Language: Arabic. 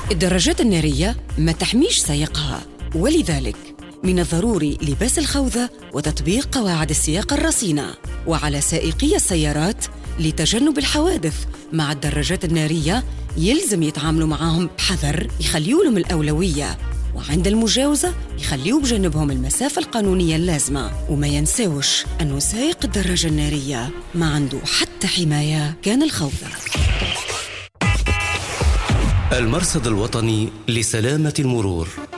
الدراجات النارية ما تحميش سائقها، ولذلك من الضروري لباس الخوذة وتطبيق قواعد السياقة الرصينة. وعلى سائقي السيارات لتجنب الحوادث مع الدراجات النارية يلزم يتعاملوا معاهم بحذر، يخليوا لهم الأولوية، وعند المجاوزة يخليوا بجانبهم المسافة القانونية اللازمة. وما ينساوش أنه سائق الدراجة النارية ما عنده حتى حماية كان الخوذة. المرصد الوطني لسلامة المرور.